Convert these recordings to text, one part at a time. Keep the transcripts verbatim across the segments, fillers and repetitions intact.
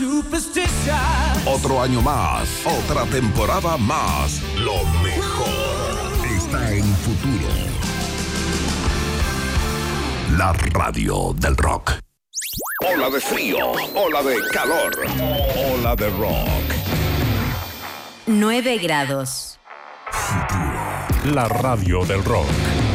Otro año más, otra temporada más. Lo mejor está en Futuro. La radio del rock. Ola de frío, ola de calor, ola de rock. nueve grados. Futuro. La radio del rock.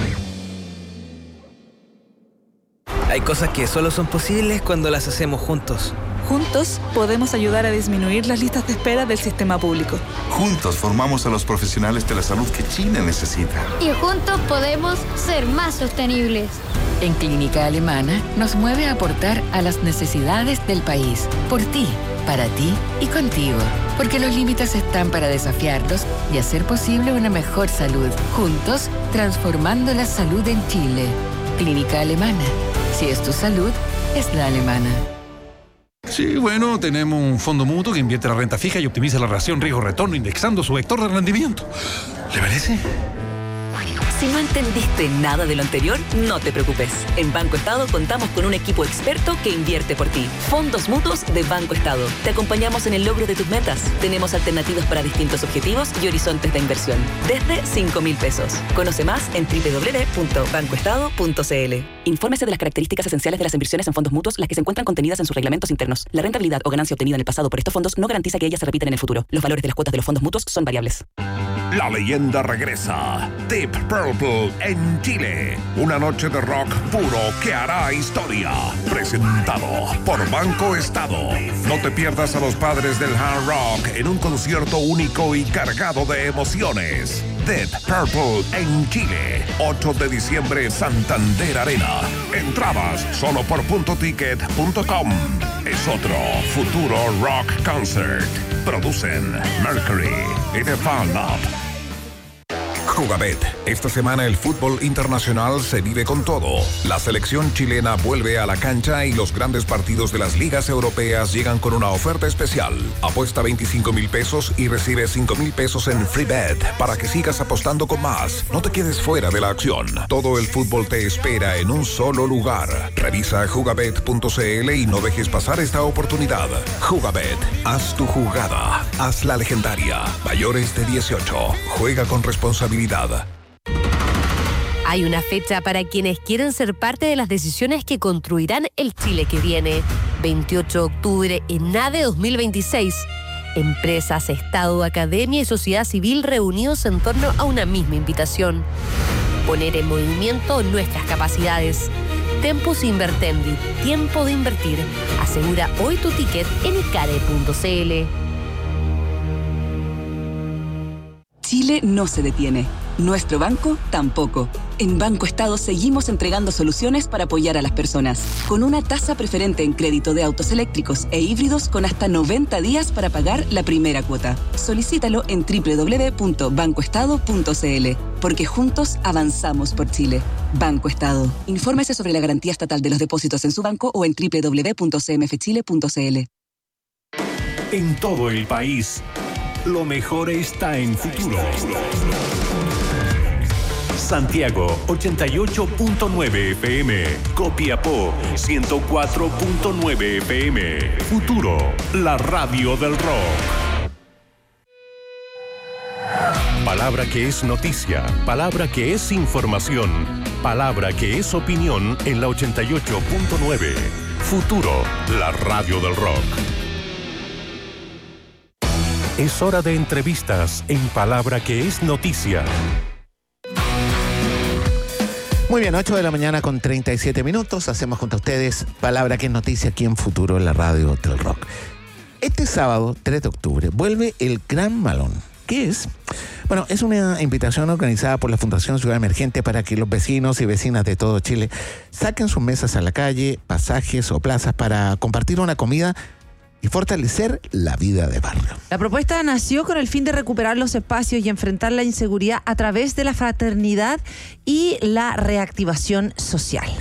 Hay cosas que solo son posibles cuando las hacemos juntos. Juntos podemos ayudar a disminuir las listas de espera del sistema público. Juntos formamos a los profesionales de la salud que Chile necesita. Y juntos podemos ser más sostenibles. En Clínica Alemana nos mueve a aportar a las necesidades del país. Por ti, para ti y contigo. Porque los límites están para desafiarlos y hacer posible una mejor salud. Juntos, transformando la salud en Chile. Clínica Alemana. Si es tu salud, es la alemana. Sí, bueno, tenemos un fondo mutuo que invierte la renta fija y optimiza la relación riesgo-retorno indexando su vector de rendimiento. ¿Le parece? Si no entendiste nada de lo anterior, no te preocupes. En Banco Estado contamos con un equipo experto que invierte por ti. Fondos mutuos de Banco Estado. Te acompañamos en el logro de tus metas. Tenemos alternativas para distintos objetivos y horizontes de inversión. Desde cinco mil pesos. Conoce más en doble u doble u doble u punto banco estado punto c l. Infórmese de las características esenciales de las inversiones en fondos mutuos, las que se encuentran contenidas en sus reglamentos internos. La rentabilidad o ganancia obtenida en el pasado por estos fondos no garantiza que ellas se repitan en el futuro. Los valores de las cuotas de los fondos mutuos son variables. La leyenda regresa. Deep Purple en Chile. Una noche de rock puro que hará historia. Presentado por Banco Estado. No te pierdas a los padres del hard rock en un concierto único y cargado de emociones. Deep Purple en Chile. ocho de diciembre, Santander Arena. Entradas solo por punto ticket punto com. Es otro Futuro Rock Concert. Producen Mercury y The Fan Up. Jugabet. Esta semana el fútbol internacional se vive con todo. La selección chilena vuelve a la cancha y los grandes partidos de las ligas europeas llegan con una oferta especial. Apuesta veinticinco mil pesos y recibe cinco mil pesos en free bet para que sigas apostando con más. No te quedes fuera de la acción. Todo el fútbol te espera en un solo lugar. Revisa jugabet punto c l y no dejes pasar esta oportunidad. Jugabet. Haz tu jugada. Haz la legendaria. Mayores de dieciocho. Juega con responsabilidad. Hay una fecha para quienes quieren ser parte de las decisiones que construirán el Chile que viene. veintiocho de octubre en ADE dos mil veintiséis. Empresas, Estado, academia y sociedad civil reunidos en torno a una misma invitación. Poner en movimiento nuestras capacidades. Tempus Invertendi. Tiempo de invertir. Asegura hoy tu ticket en icare punto c l. Chile no se detiene. Nuestro banco tampoco. En Banco Estado seguimos entregando soluciones para apoyar a las personas. Con una tasa preferente en crédito de autos eléctricos e híbridos con hasta noventa días para pagar la primera cuota. Solicítalo en doble u doble u doble u punto banco estado punto c l. Porque juntos avanzamos por Chile. Banco Estado. Infórmese sobre la garantía estatal de los depósitos en su banco o en doble u doble u doble u punto c m f chile punto c l. En todo el país, lo mejor está en Futuro. Santiago, ochenta y ocho punto nueve F M. Copiapó, ciento cuatro punto nueve F M. Futuro, la radio del rock. Palabra que es noticia, palabra que es información, palabra que es opinión en la ochenta y ocho punto nueve. Futuro, la radio del rock. Es hora de entrevistas en Palabra que es noticia. Muy bien, ocho de la mañana con treinta y siete minutos. Hacemos junto a ustedes Palabra que es noticia aquí en Futuro, en la radio del rock. Este sábado, tres de octubre, vuelve el Gran Malón. ¿Qué es? Bueno, es una invitación organizada por la Fundación Ciudad Emergente para que los vecinos y vecinas de todo Chile saquen sus mesas a la calle, pasajes o plazas para compartir una comida y fortalecer la vida de barrio. La propuesta nació con el fin de recuperar los espacios y enfrentar la inseguridad a través de la fraternidad y la reactivación social.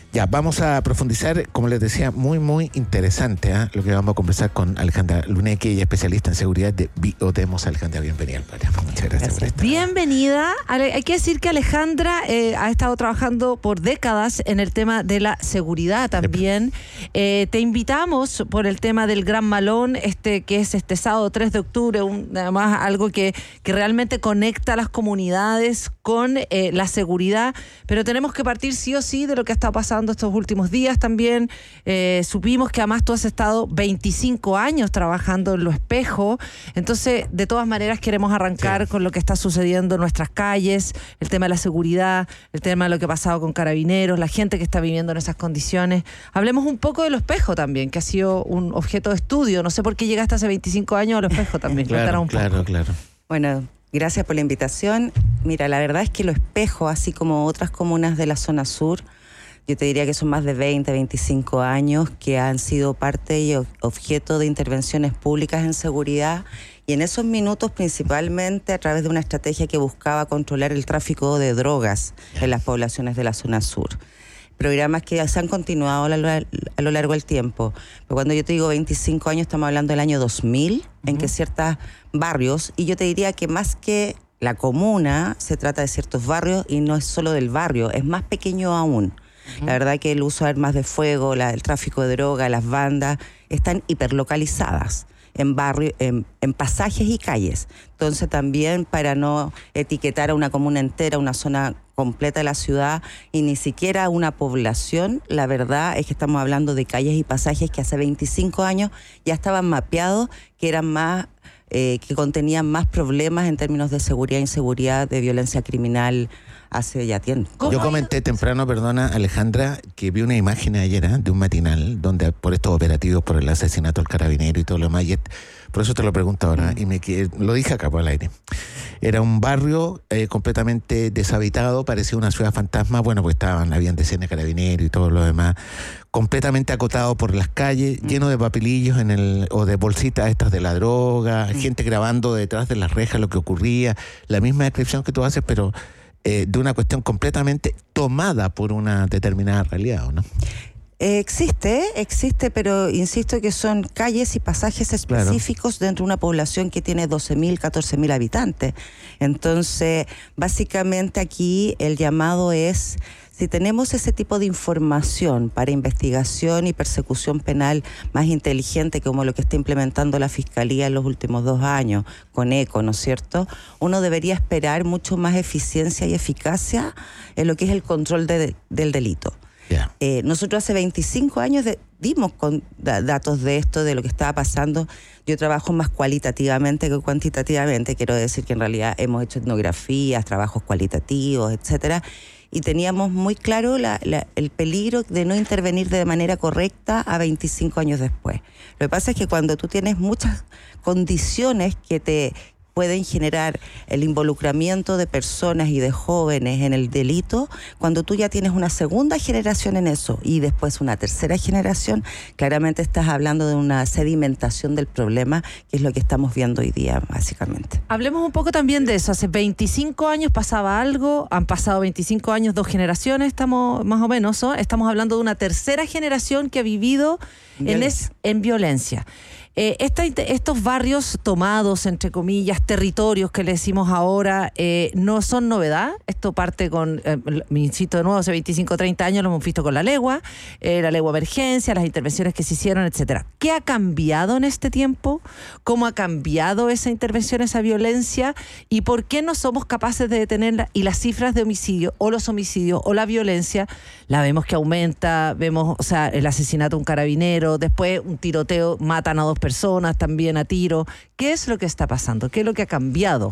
Ya, vamos a profundizar, como les decía, muy, muy interesante, ¿eh? Lo que vamos a conversar con Alejandra Luneque, ella es especialista en seguridad de Biodemos. Alejandra, bienvenida al programa. Muchas gracias, gracias por estar. Bienvenida. Hay que decir que Alejandra eh, ha estado trabajando por décadas en el tema de la seguridad también. Eh, te invitamos por el tema del Gran Malón, este que es este sábado tres de octubre, un, además algo que, que realmente conecta a las comunidades con eh, la seguridad, pero tenemos que partir sí o sí de lo que está pasando estos últimos días también. Eh, supimos que además tú has estado veinticinco años trabajando en Lo Espejo, entonces de todas maneras queremos arrancar sí. con lo que está sucediendo en nuestras calles, el tema de la seguridad, el tema de lo que ha pasado con Carabineros, la gente que está viviendo en esas condiciones. Hablemos un poco de Lo Espejo también, que ha sido un objeto de estudio. No sé por qué llegaste hace veinticinco años a Lo Espejo también. Claro, un claro, poco. claro. Bueno, gracias por la invitación. Mira, la verdad es que Lo Espejo, así como otras comunas de la zona sur, yo te diría que son más de veinte, veinticinco años que han sido parte y objeto de intervenciones públicas en seguridad, y en esos minutos principalmente a través de una estrategia que buscaba controlar el tráfico de drogas en las poblaciones de la zona sur. Programas que se han continuado a lo, a lo largo del tiempo. Pero cuando yo te digo veinticinco años, estamos hablando del año dos mil, uh-huh. en que ciertos barrios, y yo te diría que más que la comuna, se trata de ciertos barrios, y no es solo del barrio, es más pequeño aún. La verdad que el uso de armas de fuego, la, el tráfico de droga, las bandas, están hiperlocalizadas en barrios, en, en pasajes y calles. Entonces también, para no etiquetar a una comuna entera, una zona completa de la ciudad y ni siquiera una población, la verdad es que estamos hablando de calles y pasajes que hace veinticinco años ya estaban mapeados, que eran más, eh, que contenían más problemas en términos de seguridad, inseguridad, de violencia criminal, hace ya tiempo. Yo comenté temprano, perdona Alejandra, que vi una imagen ayer ¿eh? de un matinal donde por estos operativos, por el asesinato del carabinero y todo lo demás, y por eso te lo pregunto ahora, mm. y me lo dije acá por el aire. Era un barrio eh, completamente deshabitado, parecía una ciudad fantasma, bueno, pues estaban, habían decenas de carabineros y todo lo demás, completamente acotado por las calles, mm. lleno de papelillos en el o de bolsitas estas de la droga, mm. gente grabando detrás de las rejas lo que ocurría, la misma descripción que tú haces, pero Eh, de una cuestión completamente tomada por una determinada realidad, ¿no? Eh, existe, existe, pero insisto que son calles y pasajes específicos claro. dentro de una población que tiene doce mil, catorce mil habitantes. Entonces, básicamente aquí el llamado es, si tenemos ese tipo de información para investigación y persecución penal más inteligente como lo que está implementando la Fiscalía en los últimos dos años con ECO, ¿no es cierto? Uno debería esperar mucho más eficiencia y eficacia en lo que es el control de, del delito. Yeah. Eh, nosotros hace veinticinco años de, dimos con da, datos de esto, de lo que estaba pasando. Yo trabajo más cualitativamente que cuantitativamente, quiero decir que en realidad hemos hecho etnografías, trabajos cualitativos, etcétera, y teníamos muy claro la, la, el peligro de no intervenir de manera correcta a veinticinco años después. Lo que pasa es que cuando tú tienes muchas condiciones que te pueden generar el involucramiento de personas y de jóvenes en el delito, cuando tú ya tienes una segunda generación en eso y después una tercera generación, claramente estás hablando de una sedimentación del problema, que es lo que estamos viendo hoy día, básicamente. Hablemos un poco también de eso. Hace veinticinco años pasaba algo, han pasado veinticinco años, dos generaciones, estamos más o menos, ¿no? Estamos hablando de una tercera generación que ha vivido en, es, en violencia. Eh, esta, estos barrios tomados, entre comillas, territorios que le decimos ahora, eh, no son novedad. Esto parte con, eh, me insisto de nuevo, hace veinticinco, treinta años lo hemos visto con la legua, eh, la legua emergencia, las intervenciones que se hicieron, etcétera. ¿Qué ha cambiado en este tiempo? ¿Cómo ha cambiado esa intervención, esa violencia? ¿Y por qué no somos capaces de detenerla? Y las cifras de homicidio, o los homicidios, o la violencia, la vemos que aumenta, vemos, o sea, el asesinato de un carabinero, después un tiroteo, matan a dos personas también a tiro. ¿Qué es lo que está pasando? ¿Qué es lo que ha cambiado?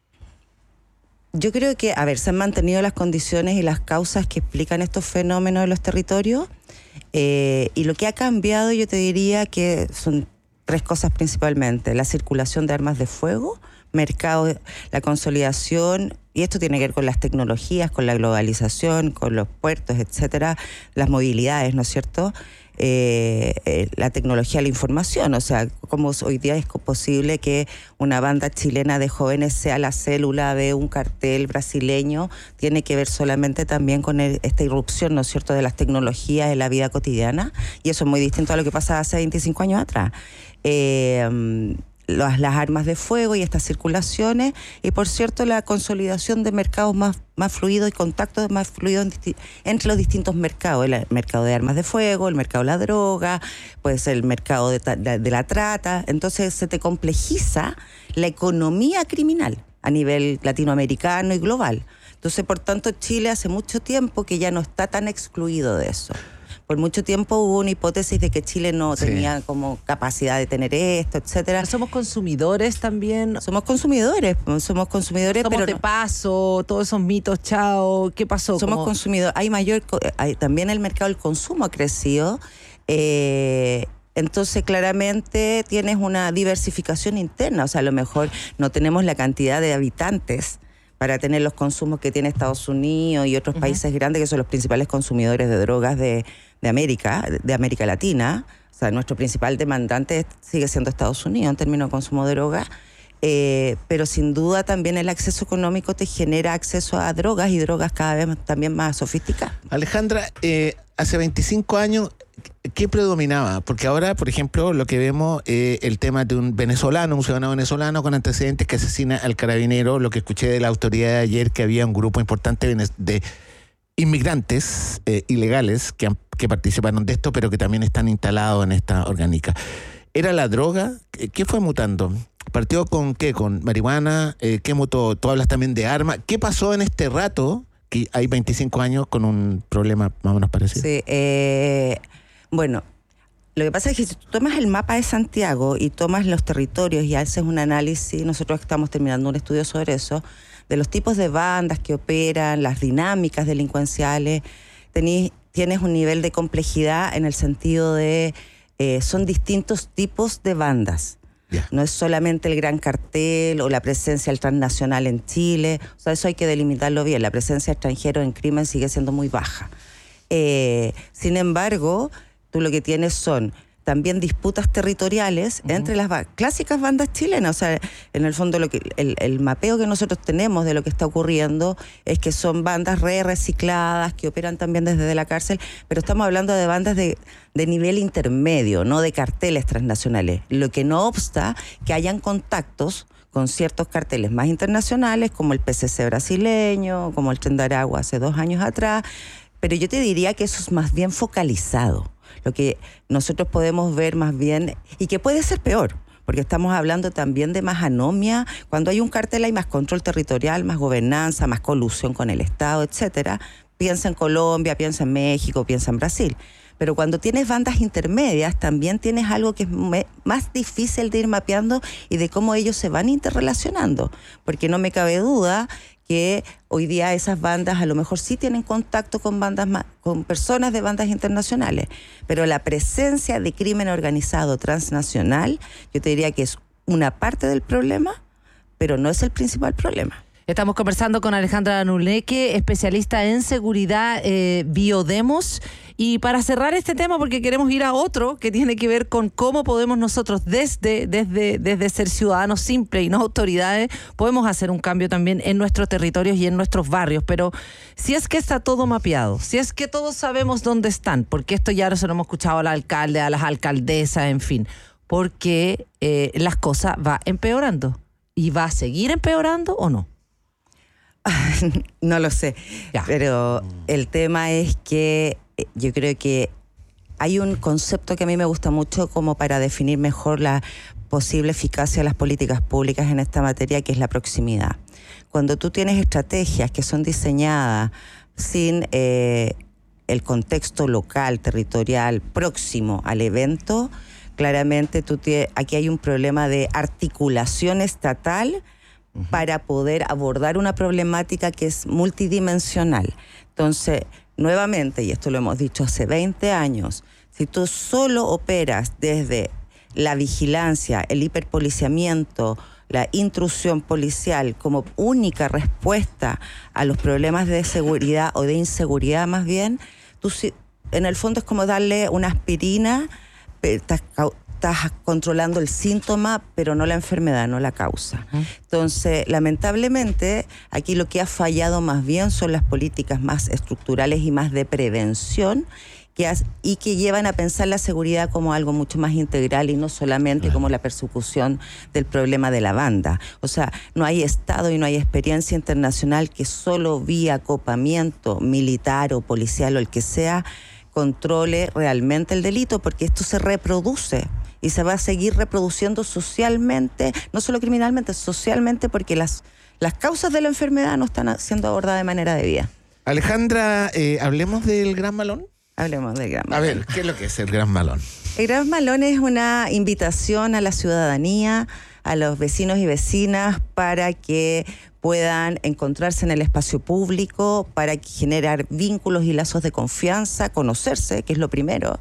Yo creo que, a ver, se han mantenido las condiciones y las causas que explican estos fenómenos en los territorios, eh, y lo que ha cambiado, yo te diría que son tres cosas principalmente: la circulación de armas de fuego, mercado, la consolidación Y esto tiene que ver con las tecnologías, con la globalización, con los puertos, etcétera, las movilidades, ¿no es cierto? Eh, eh, la tecnología de la información, o sea, cómo hoy día es posible que una banda chilena de jóvenes sea la célula de un cartel brasileño, tiene que ver solamente también con el, esta irrupción, ¿no es cierto?, de las tecnologías en la vida cotidiana, y eso es muy distinto a lo que pasaba hace veinticinco años atrás. Eh, Las, las armas de fuego y estas circulaciones, y por cierto la consolidación de mercados más, más fluidos y contactos más fluidos entre los distintos mercados, el mercado de armas de fuego, el mercado de la droga, pues el mercado de, de, de la trata. Entonces se te complejiza la economía criminal a nivel latinoamericano y global. Entonces, por tanto, Chile hace mucho tiempo que ya no está tan excluido de eso. Por mucho tiempo hubo una hipótesis de que Chile no sí. tenía como capacidad de tener esto, etcétera. Somos consumidores también. Somos consumidores, somos consumidores, somos pero de no. paso, todos esos mitos, chao, ¿qué pasó? Somos como... consumidores. Hay mayor, hay, también el mercado del consumo ha crecido. Eh, Entonces, claramente tienes una diversificación interna. O sea, a lo mejor no tenemos la cantidad de habitantes para tener los consumos que tiene Estados Unidos y otros uh-huh. países grandes que son los principales consumidores de drogas de, de América, de América Latina. O sea, nuestro principal demandante sigue siendo Estados Unidos en términos de consumo de drogas. Eh, pero sin duda también el acceso económico te genera acceso a drogas y drogas cada vez también más sofisticadas. Alejandra, eh, hace veinticinco años, ¿qué predominaba? Porque ahora, por ejemplo, lo que vemos es eh, el tema de un venezolano, un ciudadano venezolano con antecedentes que asesina al carabinero. Lo que escuché de la autoridad de ayer, que había un grupo importante de inmigrantes eh, ilegales que, han, que participaron de esto, pero que también están instalados en esta orgánica. ¿Era la droga? ¿Qué fue mutando? ¿Partió con qué? ¿Con marihuana? Eh, ¿Qué mutó? Tú hablas también de armas. ¿Qué pasó en este rato, que hay veinticinco años, con un problema más o menos parecido? Sí, eh, bueno, lo que pasa es que si tú tomas el mapa de Santiago y tomas los territorios y haces un análisis, nosotros estamos terminando un estudio sobre eso, de los tipos de bandas que operan, las dinámicas delincuenciales, tenés, tienes un nivel de complejidad en el sentido de, eh, son distintos tipos de bandas. Yeah. No es solamente el gran cartel o la presencia del transnacional en Chile. O sea, eso hay que delimitarlo bien. La presencia extranjera en crimen sigue siendo muy baja. Eh, sin embargo, tú lo que tienes son también disputas territoriales uh-huh. entre las ba- clásicas bandas chilenas. O sea, en el fondo lo que el, el mapeo que nosotros tenemos de lo que está ocurriendo es que son bandas re recicladas que operan también desde la cárcel, pero estamos hablando de bandas de, de nivel intermedio, no de carteles transnacionales. Lo que no obsta que hayan contactos con ciertos carteles más internacionales, como el P C C brasileño, como el Tren de Aragua hace dos años atrás, pero yo te diría que eso es más bien focalizado. Lo que nosotros podemos ver más bien, y que puede ser peor, porque estamos hablando también de más anomia. Cuando hay un cartel hay más control territorial, más gobernanza, más colusión con el Estado, etcétera. Piensa en Colombia, piensa en México, piensa en Brasil. Pero cuando tienes bandas intermedias, también tienes algo que es me, más difícil de ir mapeando y de cómo ellos se van interrelacionando. Porque no me cabe duda que hoy día esas bandas a lo mejor sí tienen contacto con bandas con personas de bandas internacionales, pero la presencia de crimen organizado transnacional, yo te diría que es una parte del problema, pero no es el principal problema. Estamos conversando con Alejandra Nuleque, especialista en seguridad eh, Biodemos. Y para cerrar este tema, porque queremos ir a otro que tiene que ver con cómo podemos nosotros desde, desde, desde ser ciudadanos simples y no autoridades, podemos hacer un cambio también en nuestros territorios y en nuestros barrios. Pero si es que está todo mapeado, si es que todos sabemos dónde están, porque esto ya se lo hemos escuchado al alcalde, a las alcaldesas, en fin, porque eh, las cosas va empeorando. ¿Y va a seguir empeorando o no? No lo sé, ya. Pero el tema es que yo creo que hay un concepto que a mí me gusta mucho como para definir mejor la posible eficacia de las políticas públicas en esta materia, que es la proximidad. Cuando tú tienes estrategias que son diseñadas sin eh, el contexto local, territorial, próximo al evento, claramente tú tienes, aquí hay un problema de articulación estatal uh-huh. para poder abordar una problemática que es multidimensional. Entonces, nuevamente, y esto lo hemos dicho hace veinte años, si tú solo operas desde la vigilancia, el hiperpoliciamiento, la intrusión policial como única respuesta a los problemas de seguridad o de inseguridad más bien, tú, en el fondo es como darle una aspirina, estás, estás controlando el síntoma, pero no la enfermedad, no la causa. Uh-huh. Entonces, lamentablemente, aquí lo que ha fallado más bien son las políticas más estructurales y más de prevención, Que has, y que llevan a pensar la seguridad como algo mucho más integral y no solamente claro. como la persecución del problema de la banda. O sea, no hay Estado y no hay experiencia internacional que solo vía acopamiento militar o policial o el que sea controle realmente el delito, porque esto se reproduce y se va a seguir reproduciendo socialmente, no solo criminalmente, socialmente, porque las, las causas de la enfermedad no están siendo abordadas de manera debida. Alejandra, eh, hablemos del Gran Malón. Hablemos del Gran Malón. A ver, ¿qué es lo que es el Gran Malón? El Gran Malón es una invitación a la ciudadanía, a los vecinos y vecinas para que puedan encontrarse en el espacio público, para generar vínculos y lazos de confianza, conocerse, que es lo primero,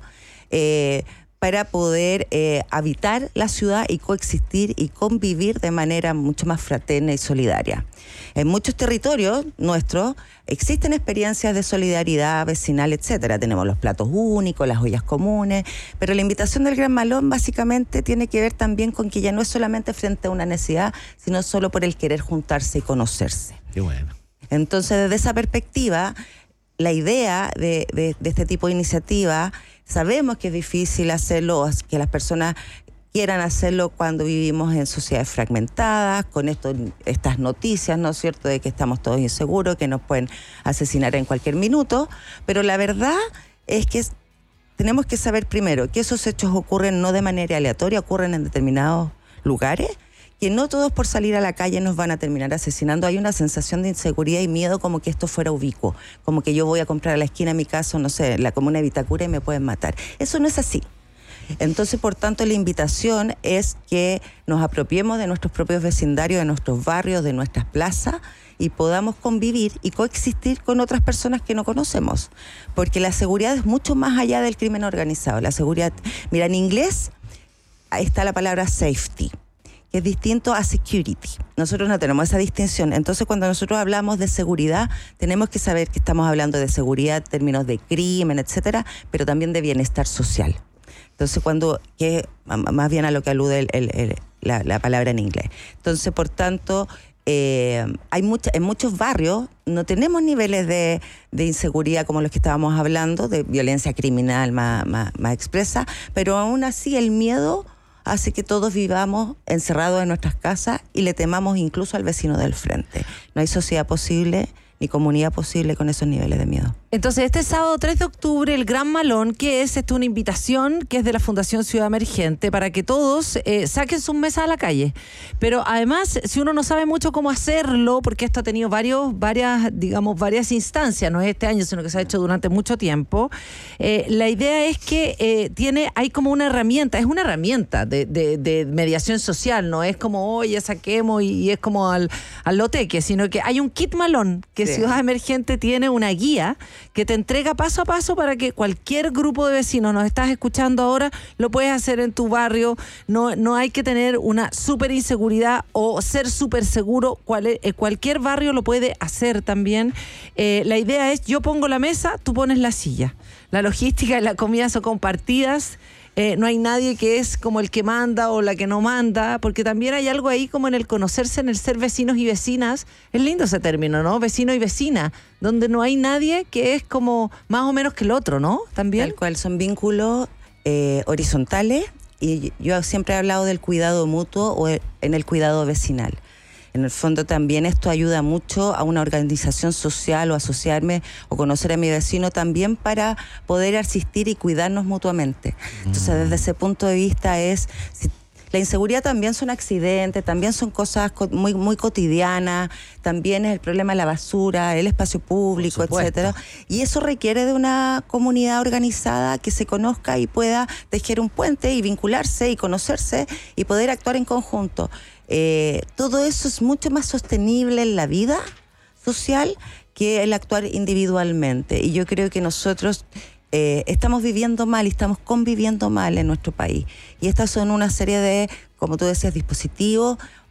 eh, para poder eh, habitar la ciudad y coexistir y convivir de manera mucho más fraterna y solidaria. En muchos territorios nuestros existen experiencias de solidaridad vecinal, etcétera. Tenemos los platos únicos, las ollas comunes, pero la invitación del Gran Malón básicamente tiene que ver también con que ya no es solamente frente a una necesidad, sino solo por el querer juntarse y conocerse. Qué bueno. Entonces, desde esa perspectiva, la idea de, de, de este tipo de iniciativa, sabemos que es difícil hacerlo, que las personas quieran hacerlo cuando vivimos en sociedades fragmentadas, con esto, estas noticias, ¿no es cierto?, de que estamos todos inseguros, que nos pueden asesinar en cualquier minuto, pero la verdad es que es, tenemos que saber primero que esos hechos ocurren no de manera aleatoria, ocurren en determinados lugares, que no todos por salir a la calle nos van a terminar asesinando. Hay una sensación de inseguridad y miedo como que esto fuera ubicuo, como que yo voy a comprar a la esquina de mi casa, no sé, la comuna de Vitacura y me pueden matar. Eso no es así. Entonces, por tanto, la invitación es que nos apropiemos de nuestros propios vecindarios, de nuestros barrios, de nuestras plazas y podamos convivir y coexistir con otras personas que no conocemos. Porque la seguridad es mucho más allá del crimen organizado. La seguridad, mira, en inglés ahí está la palabra safety, que es distinto a security. Nosotros no tenemos esa distinción. Entonces, cuando nosotros hablamos de seguridad, tenemos que saber que estamos hablando de seguridad en términos de crimen, etcétera, pero también de bienestar social. Entonces, cuando, que más bien a lo que alude el, el, el, la, la palabra en inglés. Entonces, por tanto, eh, hay mucha, en muchos barrios no tenemos niveles de, de inseguridad como los que estábamos hablando, de violencia criminal más, más, más expresa, pero aún así el miedo hace que todos vivamos encerrados en nuestras casas y le temamos incluso al vecino del frente. No hay sociedad posible ni comunidad posible con esos niveles de miedo. Entonces, este sábado tres de octubre, el Gran Malón, que es esto, una invitación que es de la Fundación Ciudad Emergente para que todos eh, saquen sus mesas a la calle. Pero además, si uno no sabe mucho cómo hacerlo, porque esto ha tenido varios, varias, digamos, varias instancias, no es este año, sino que se ha hecho durante mucho tiempo, eh, la idea es que eh, tiene, hay como una herramienta, es una herramienta de, de, de mediación social, no es como, oye, saquemos y, y es como al, al loteque, sino que hay un kit malón que sí. Ciudad Emergente tiene una guía que te entrega paso a paso para que cualquier grupo de vecinos, nos estás escuchando ahora, lo puedes hacer en tu barrio. No, no hay que tener una súper inseguridad o ser súper seguro. Cual, eh, cualquier barrio lo puede hacer también. Eh, la idea es, yo pongo la mesa, tú pones la silla. La logística y la comida son compartidas. Eh, no hay nadie que es como el que manda o la que no manda, porque también hay algo ahí como en el conocerse, en el ser vecinos y vecinas. Es lindo ese término, ¿no? Vecino y vecina, donde no hay nadie que es como más o menos que el otro, ¿no? También. Tal cual, son vínculos eh, horizontales, y yo siempre he hablado del cuidado mutuo o en el cuidado vecinal. En el fondo también esto ayuda mucho a una organización social o asociarme o conocer a mi vecino también para poder asistir y cuidarnos mutuamente. Entonces, desde ese punto de vista es... Si, la inseguridad también son accidentes, también son cosas muy, muy cotidianas, también es el problema de la basura, el espacio público, etcétera. Y eso requiere de una comunidad organizada que se conozca y pueda tejer un puente y vincularse y conocerse y poder actuar en conjunto. Eh, todo eso es mucho más sostenible en la vida social que el actuar individualmente. Y yo creo que nosotros... Eh, estamos viviendo mal y estamos conviviendo mal en nuestro país. Y estas son una serie de, como tú decías, dispositivos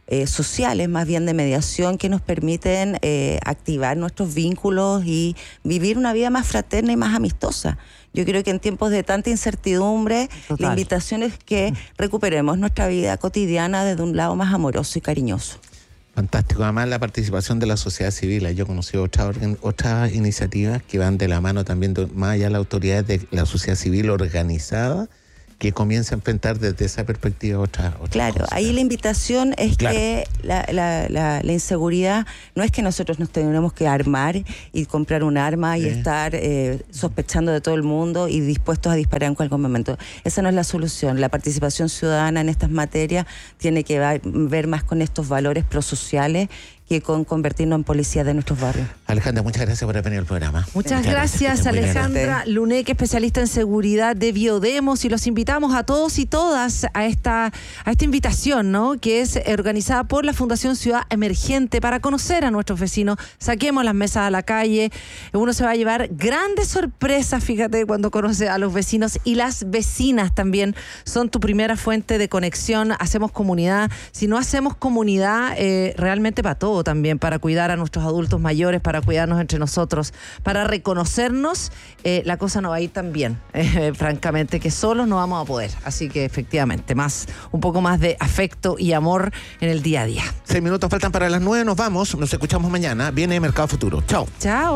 eh, sociales, más bien de mediación, que nos permiten eh, activar nuestros vínculos y vivir una vida más fraterna y más amistosa. Yo creo que en tiempos de tanta incertidumbre, Total. la invitación es que recuperemos nuestra vida cotidiana desde un lado más amoroso y cariñoso. Fantástico. Además, la participación de la sociedad civil. Yo he conocido otras, otras iniciativas que van de la mano también, de, más allá de la autoridad de la sociedad civil organizada, que comienza a enfrentar desde esa perspectiva otras otra Claro, cosas. Ahí la invitación es claro. que la, la, la, la inseguridad no es que nosotros nos tengamos que armar y comprar un arma y eh. estar eh, sospechando de todo el mundo y dispuestos a disparar en cualquier momento. Esa no es la solución. La participación ciudadana en estas materias tiene que ver, ver más con estos valores prosociales que con convertirnos en policías de nuestros barrios. Alejandra, muchas gracias por haber venido al programa. Muchas, muchas gracias, gracias Alejandra Luneque, especialista en seguridad de Biodemos, y los invitamos a todos y todas a esta, a esta invitación, ¿no?, que es organizada por la Fundación Ciudad Emergente para conocer a nuestros vecinos. Saquemos las mesas a la calle, uno se va a llevar grandes sorpresas, fíjate, cuando conoce a los vecinos, y las vecinas también son tu primera fuente de conexión. Hacemos comunidad. Si no hacemos comunidad, eh, realmente para todo también, para cuidar a nuestros adultos mayores, para cuidarnos entre nosotros, para reconocernos, eh, la cosa no va a ir tan bien, eh, francamente, que solos no vamos a poder. Así que efectivamente, más un poco más de afecto y amor en el día a día. Seis minutos faltan para las nueve, nos vamos, nos escuchamos mañana. Viene Mercado Futuro. Chao. Chao.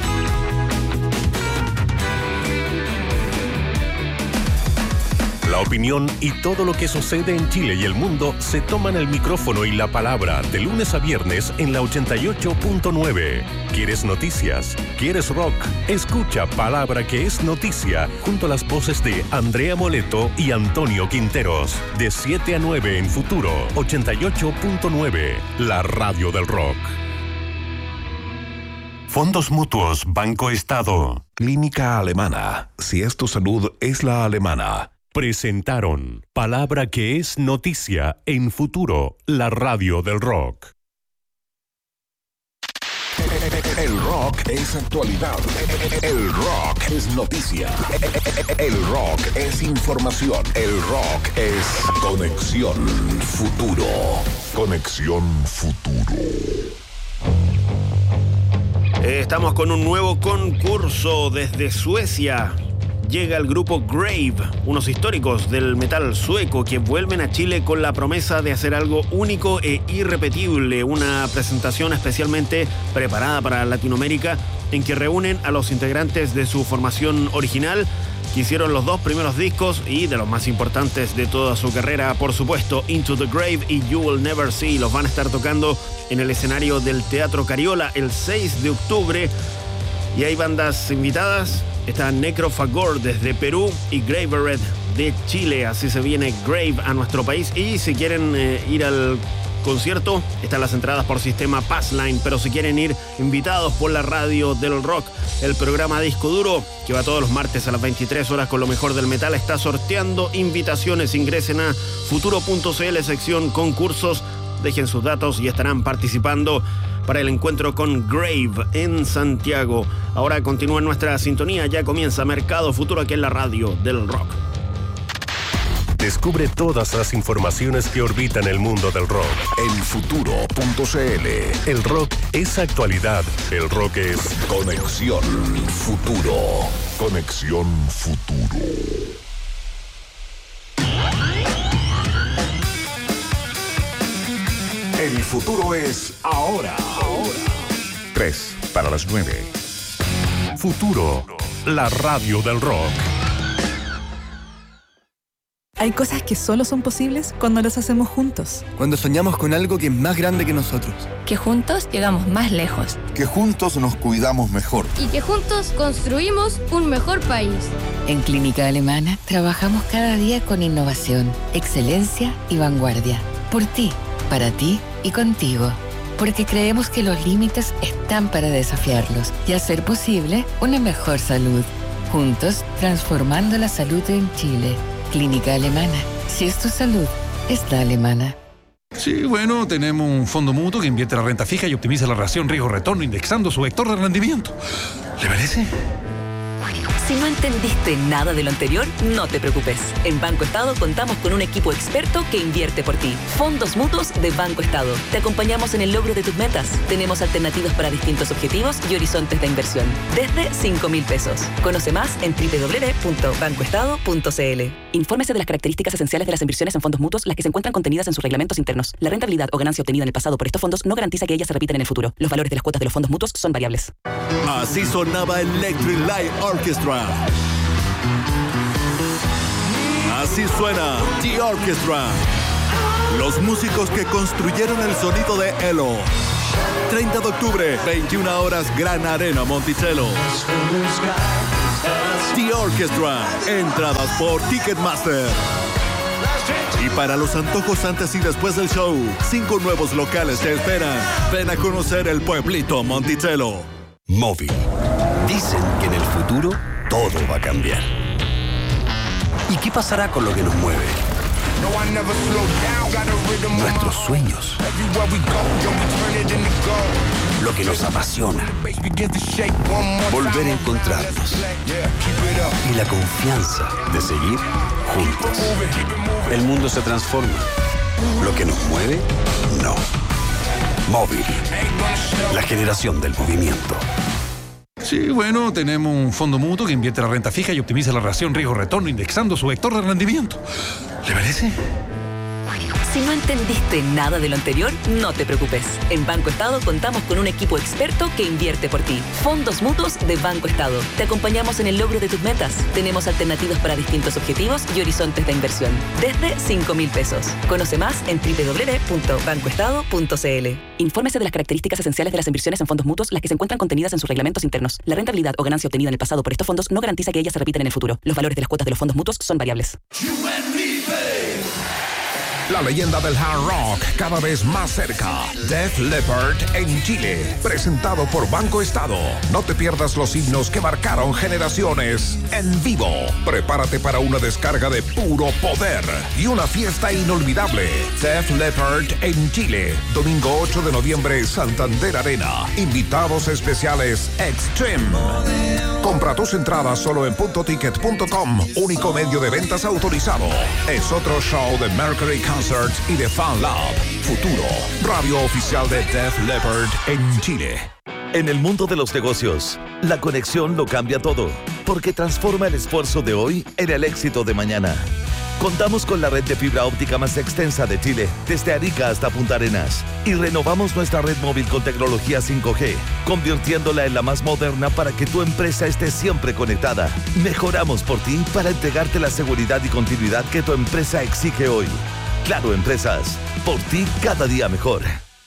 La opinión y todo lo que sucede en Chile y el mundo se toman el micrófono y la palabra de lunes a viernes en la ochenta y ocho punto nueve. ¿Quieres noticias? ¿Quieres rock? Escucha Palabra que es Noticia junto a las voces de Andrea Moleto y Antonio Quinteros. De siete a nueve en Futuro ochenta y ocho punto nueve, la radio del rock. Fondos Mutuos Banco Estado. Clínica Alemana. Si es tu salud, es la alemana. Presentaron Palabra que es Noticia en Futuro, la radio del rock. El rock es actualidad. El rock es noticia. El rock es información. El rock es Conexión Futuro. Conexión Futuro. Estamos con un nuevo concurso desde Suecia. Llega el grupo Grave, unos históricos del metal sueco que vuelven a Chile con la promesa de hacer algo único e irrepetible. Una presentación especialmente preparada para Latinoamérica en que reúnen a los integrantes de su formación original, que hicieron los dos primeros discos y de los más importantes de toda su carrera, por supuesto, Into the Grave y You Will Never See. Los van a estar tocando en el escenario del Teatro Cariola el seis de octubre. Y hay bandas invitadas. Está Necrophagor desde Perú y Graveret de Chile. Así se viene Grave a nuestro país. Y si quieren eh, ir al concierto, están las entradas por sistema Passline. Pero si quieren ir invitados por la radio del rock, el programa Disco Duro, que va todos los martes a las veintitrés horas con lo mejor del metal, está sorteando invitaciones. Ingresen a futuro punto cl, sección concursos, dejen sus datos y estarán participando para el encuentro con Grave en Santiago. Ahora continúa en nuestra sintonía, ya comienza Mercado Futuro aquí en la radio del rock. Descubre todas las informaciones que orbitan el mundo del rock en futuro punto cl. El rock es actualidad, el rock es Conexión Futuro. Conexión Futuro. El futuro es ahora. Ahora. Tres para las nueve. Futuro, la radio del rock. Hay cosas que solo son posibles cuando las hacemos juntos. Cuando soñamos con algo que es más grande que nosotros. Que juntos llegamos más lejos. Que juntos nos cuidamos mejor. Y que juntos construimos un mejor país. En Clínica Alemana trabajamos cada día con innovación, excelencia y vanguardia. Por ti, para ti y contigo. Porque creemos que los límites están para desafiarlos y hacer posible una mejor salud. Juntos, transformando la salud en Chile. Clínica Alemana. Si es tu salud, es la alemana. Sí, bueno, tenemos un fondo mutuo que invierte la renta fija y optimiza la relación riesgo-retorno indexando su vector de rendimiento. ¿Le parece? Si no entendiste nada de lo anterior, no te preocupes. En Banco Estado contamos con un equipo experto que invierte por ti. Fondos mutuos de Banco Estado. Te acompañamos en el logro de tus metas. Tenemos alternativas para distintos objetivos y horizontes de inversión. Desde cinco mil pesos. Conoce más en doble u doble u doble u punto banco estado punto c l. Infórmese de las características esenciales de las inversiones en fondos mutuos, las que se encuentran contenidas en sus reglamentos internos. La rentabilidad o ganancia obtenida en el pasado por estos fondos no garantiza que ellas se repitan en el futuro. Los valores de las cuotas de los fondos mutuos son variables. Así sonaba Electric Light Orchestra. Así suena The Orchestra. Los músicos que construyeron el sonido de Elo. treinta de octubre, veintiuna horas, Gran Arena Monticello. The Orchestra. Entradas por Ticketmaster. Y para los antojos antes y después del show, cinco nuevos locales te esperan. Ven a conocer el pueblito Monticello. Móvil. Dicen que en el futuro todo va a cambiar. ¿Y qué pasará con lo que nos mueve? Nuestros sueños. Lo que nos apasiona. Volver a encontrarnos. Y la confianza de seguir juntos. El mundo se transforma. Lo que nos mueve, no. Móvil. La generación del movimiento. Sí, bueno, tenemos un fondo mutuo que invierte la renta fija y optimiza la relación riesgo-retorno indexando su vector de rendimiento. ¿Le parece? Si no entendiste nada de lo anterior, no te preocupes. En Banco Estado contamos con un equipo experto que invierte por ti. Fondos mutuos de Banco Estado. Te acompañamos en el logro de tus metas. Tenemos alternativas para distintos objetivos y horizontes de inversión. Desde cinco mil pesos. Conoce más en doble u doble u doble u punto banco estado punto c l. Infórmese de las características esenciales de las inversiones en fondos mutuos, las que se encuentran contenidas en sus reglamentos internos. La rentabilidad o ganancia obtenida en el pasado por estos fondos no garantiza que ellas se repitan en el futuro. Los valores de las cuotas de los fondos mutuos son variables. La leyenda del hard rock cada vez más cerca. Def Leppard en Chile. Presentado por Banco Estado. No te pierdas los himnos que marcaron generaciones en vivo. Prepárate para una descarga de puro poder y una fiesta inolvidable. Def Leppard en Chile. Domingo ocho de noviembre, Santander Arena. Invitados especiales Extreme. Compra tus entradas solo en punto ticket punto com. Único medio de ventas autorizado. Es otro show de Mercury Concerts y de Fan Lab. Futuro, radio oficial de Def Leppard en Chile. En el mundo de los negocios, la conexión lo cambia todo, porque transforma el esfuerzo de hoy en el éxito de mañana. Contamos con la red de fibra óptica más extensa de Chile, desde Arica hasta Punta Arenas, y renovamos nuestra red móvil con tecnología cinco G, convirtiéndola en la más moderna para que tu empresa esté siempre conectada. Mejoramos por ti para entregarte la seguridad y continuidad que tu empresa exige hoy. Claro Empresas, por ti cada día mejor.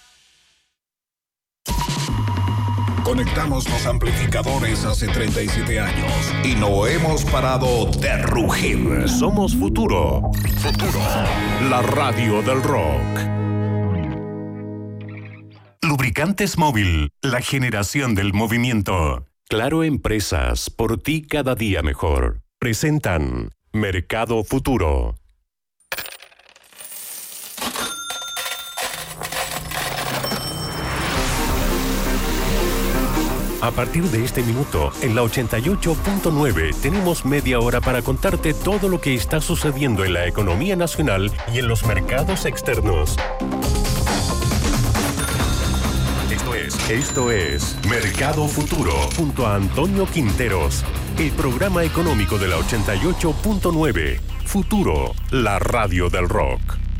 Conectamos los amplificadores hace treinta y siete años y no hemos parado de rugir. Somos Futuro. Futuro. La radio del rock. Lubricantes Móvil, la generación del movimiento. Claro Empresas, por ti cada día mejor. Presentan Mercado Futuro. A partir de este minuto, en la ochenta y ocho punto nueve, tenemos media hora para contarte todo lo que está sucediendo en la economía nacional y en los mercados externos. Esto es, esto es Mercado Futuro, junto a Antonio Quinteros, el programa económico de la ochenta y ocho punto nueve. Futuro, la radio del rock.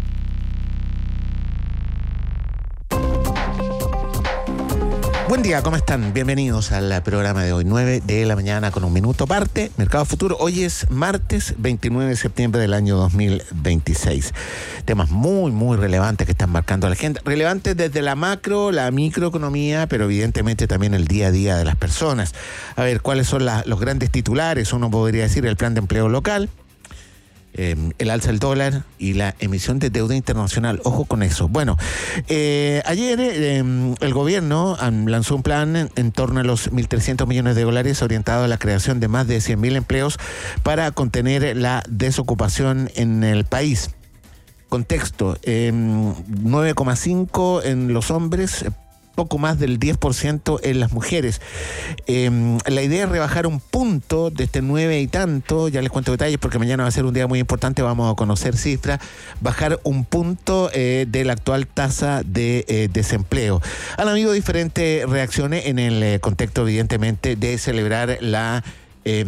Buen día, ¿cómo están? Bienvenidos al programa de hoy, nueve de la mañana con un minuto parte, Mercado Futuro. Hoy es martes veintinueve de septiembre del año dos mil veintiséis. Temas muy, muy relevantes que están marcando la agenda. Relevantes desde la macro, la microeconomía, pero evidentemente también el día a día de las personas. A ver, ¿cuáles son la, los grandes titulares? Uno podría decir el plan de empleo local, Eh, el alza del dólar y la emisión de deuda internacional. Ojo con eso. Bueno, eh, ayer eh, el gobierno um, lanzó un plan en, en torno a los mil trescientos millones de dólares orientado a la creación de más de cien mil empleos para contener la desocupación en el país. Contexto, eh, nueve coma cinco en los hombres poco más del diez por ciento en las mujeres. Eh, la idea es rebajar un punto de este nueve y tanto, ya les cuento detalles porque mañana va a ser un día muy importante, vamos a conocer cifras, bajar un punto eh, de la actual tasa de eh, desempleo. Han habido diferentes reacciones en el eh, contexto, evidentemente, de celebrar la Eh,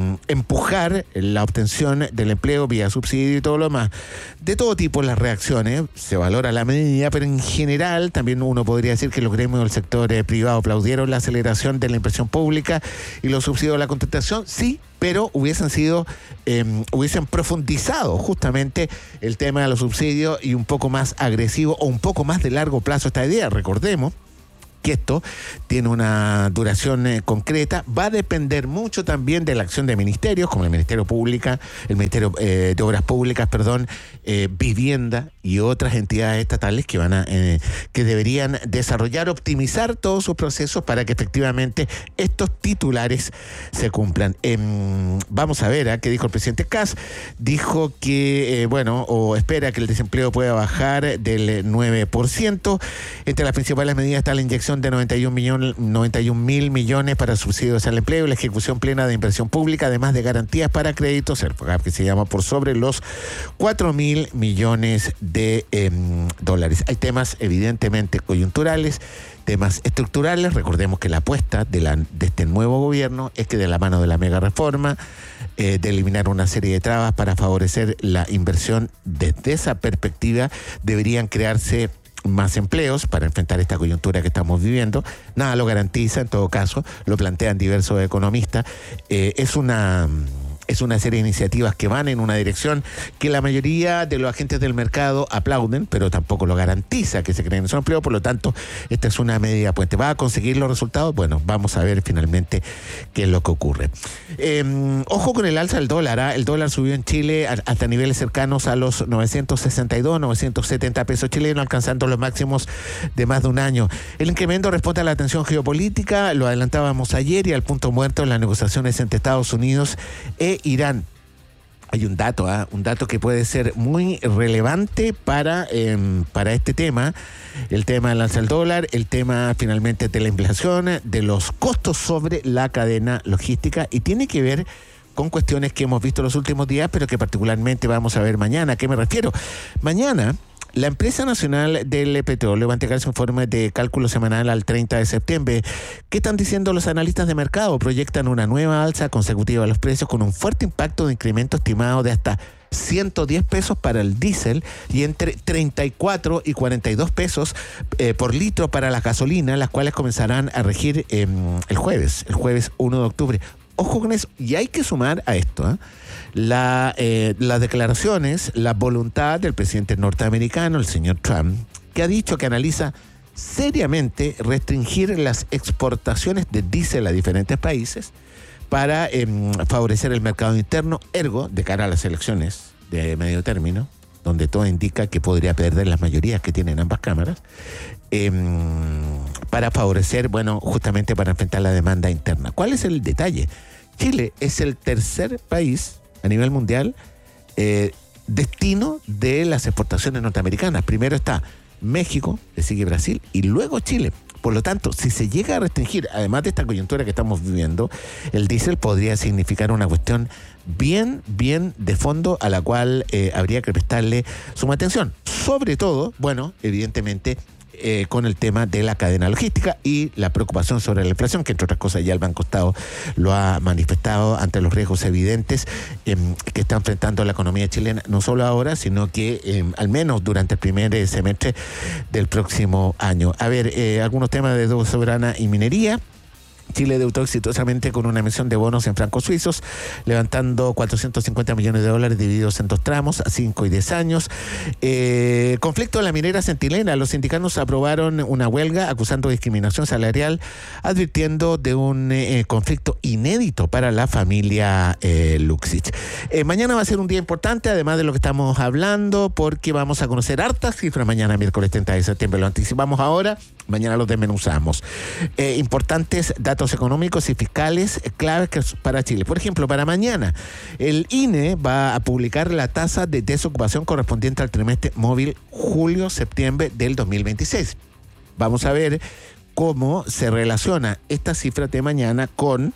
empujar la obtención del empleo vía subsidio y todo lo demás. De todo tipo las reacciones, se valora la medida, pero en general también uno podría decir que los gremios del sector eh, privado aplaudieron la aceleración de la inversión pública y los subsidios a la contratación, sí, pero hubiesen sido, eh, hubiesen profundizado justamente el tema de los subsidios y un poco más agresivo o un poco más de largo plazo esta idea. Recordemos que esto tiene una duración eh, concreta, va a depender mucho también de la acción de ministerios, como el Ministerio Pública, el Ministerio eh, de Obras Públicas, perdón, eh, Vivienda y otras entidades estatales que van a, eh, que deberían desarrollar, optimizar todos sus procesos para que efectivamente estos titulares se cumplan. Eh, vamos a ver ¿eh? qué dijo el presidente Kast. Dijo que, eh, bueno, o espera que el desempleo pueda bajar del nueve por ciento. Entre las principales medidas está la inyección de noventa y un mil millones para subsidios al empleo y la ejecución plena de inversión pública, además de garantías para créditos, que se llama por sobre los cuatro mil millones de eh, dólares. Hay temas evidentemente coyunturales, temas estructurales. Recordemos que la apuesta de, la, de este nuevo gobierno es que de la mano de la mega reforma, eh, de eliminar una serie de trabas para favorecer la inversión, desde esa perspectiva deberían crearse más empleos para enfrentar esta coyuntura que estamos viviendo. Nada lo garantiza, en todo caso, lo plantean diversos economistas. Eh, es una... Es una serie de iniciativas que van en una dirección que la mayoría de los agentes del mercado aplauden, pero tampoco lo garantiza que se creen esos empleos. Por lo tanto, esta es una medida puente. ¿Va a conseguir los resultados? Bueno, vamos a ver finalmente qué es lo que ocurre. Eh, ojo con el alza del dólar. ¿eh? El dólar subió en Chile hasta niveles cercanos a los novecientos sesenta y dos, novecientos setenta pesos chilenos, alcanzando los máximos de más de un año. El incremento responde a la tensión geopolítica, lo adelantábamos ayer, y al punto muerto en las negociaciones entre Estados Unidos e Irán. Hay un dato, ¿eh? un dato que puede ser muy relevante para, eh, para este tema, el tema del alza del dólar, el tema finalmente de la inflación, de los costos sobre la cadena logística, y tiene que ver con cuestiones que hemos visto los últimos días, pero que particularmente vamos a ver mañana. ¿A qué me refiero? Mañana la Empresa Nacional del Petróleo va a entregar su informe de cálculo semanal al treinta de septiembre. ¿Qué están diciendo los analistas de mercado? Proyectan una nueva alza consecutiva de los precios con un fuerte impacto de incremento estimado de hasta ciento diez pesos para el diésel y entre treinta y cuatro y cuarenta y dos pesos eh, por litro para la gasolina, las cuales comenzarán a regir eh, el jueves, el jueves uno de octubre. Ojo con eso. Y hay que sumar a esto ¿eh? la, eh, las declaraciones, la voluntad del presidente norteamericano, el señor Trump, que ha dicho que analiza seriamente restringir las exportaciones de diésel a diferentes países para eh, favorecer el mercado interno, ergo, de cara a las elecciones de medio término, donde todo indica que podría perder las mayorías que tienen ambas cámaras, eh, para favorecer, bueno, justamente para enfrentar la demanda interna. ¿Cuál es el detalle? Chile es el tercer país a nivel mundial eh, destino de las exportaciones norteamericanas. Primero está México, le sigue Brasil y luego Chile. Por lo tanto, si se llega a restringir, además de esta coyuntura que estamos viviendo, el diésel podría significar una cuestión bien, bien de fondo a la cual eh, habría que prestarle suma atención. Sobre todo, bueno, evidentemente, eh, con el tema de la cadena logística y la preocupación sobre la inflación, que entre otras cosas ya el Banco Estado lo ha manifestado ante los riesgos evidentes eh, que está enfrentando la economía chilena, no solo ahora, sino que eh, al menos durante el primer eh, semestre del próximo año. A ver, eh, algunos temas de deuda soberana y minería. Chile deudó exitosamente con una emisión de bonos en francos suizos, levantando cuatrocientos cincuenta millones de dólares divididos en dos tramos, a cinco y diez años. Eh, conflicto en la minera Centinela. Los sindicatos aprobaron una huelga acusando discriminación salarial, advirtiendo de un eh, conflicto inédito para la familia eh, Luxich. Eh, mañana va a ser un día importante, además de lo que estamos hablando, porque vamos a conocer hartas cifras mañana, miércoles treinta de septiembre. Lo anticipamos ahora, mañana los desmenuzamos. Eh, importantes datos económicos y fiscales claves para Chile. Por ejemplo, para mañana, el I N E va a publicar la tasa de desocupación correspondiente al trimestre móvil julio-septiembre del dos mil veintiséis. Vamos a ver cómo se relaciona esta cifra de mañana con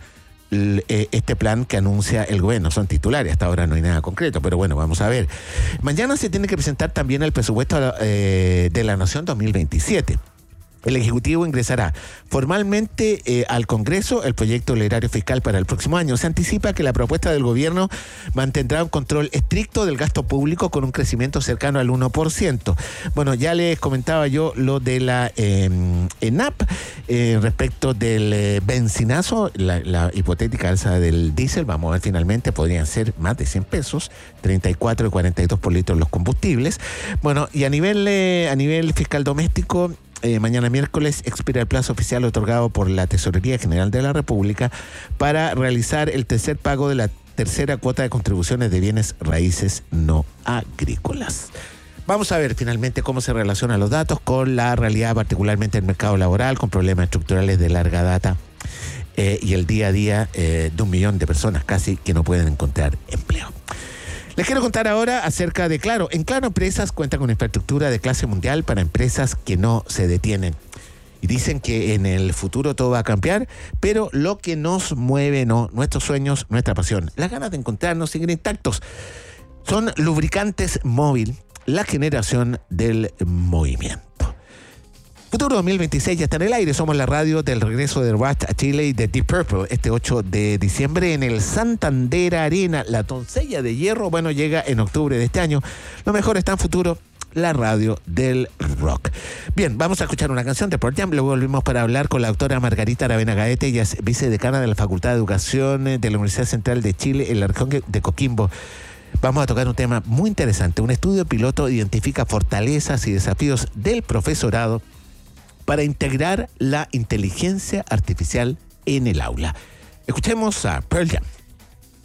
este plan que anuncia el gobierno. Son titulares, hasta ahora no hay nada concreto, pero bueno, vamos a ver. Mañana se tiene que presentar también el presupuesto eh, de la Nación dos mil veintisiete. El Ejecutivo ingresará formalmente eh, al Congreso el proyecto del erario fiscal para el próximo año. Se anticipa que la propuesta del gobierno mantendrá un control estricto del gasto público con un crecimiento cercano al uno por ciento. Bueno, ya les comentaba yo lo de la eh, ENAP eh, respecto del eh, benzinazo, la, la hipotética alza del diésel. Vamos a ver, finalmente podrían ser más de cien pesos, treinta y cuatro y cuarenta y dos por litro los combustibles. Bueno, y a nivel, eh, a nivel fiscal doméstico, Eh, mañana miércoles expira el plazo oficial otorgado por la Tesorería General de la República para realizar el tercer pago de la tercera cuota de contribuciones de bienes raíces no agrícolas. Vamos a ver finalmente cómo se relacionan los datos con la realidad, particularmente el mercado laboral, con problemas estructurales de larga data eh, y el día a día eh, de un millón de personas casi que no pueden encontrar empleo. Les quiero contar ahora acerca de Claro. En Claro Empresas cuenta con infraestructura de clase mundial para empresas que no se detienen. Y dicen que en el futuro todo va a cambiar, pero lo que nos mueve, no, nuestros sueños, nuestra pasión, las ganas de encontrarnos siguen intactos. Son lubricantes móvil, la generación del movimiento. Futuro dos mil veintiséis ya está en el aire. Somos la radio del regreso de Rush a Chile y de Deep Purple este ocho de diciembre en el Santander Arena. La doncella de hierro, bueno, llega en octubre de este año. Lo mejor está en futuro, la radio del rock. Bien, vamos a escuchar una canción de Pearl Jam. Luego volvimos para hablar con la doctora Margarita Aravena Gaete. Ella es vicedecana de la Facultad de Educación de la Universidad Central de Chile en la región de Coquimbo. Vamos a tocar un tema muy interesante. Un estudio piloto identifica fortalezas y desafíos del profesorado para integrar la inteligencia artificial en el aula. Escuchemos a Pearl Jam.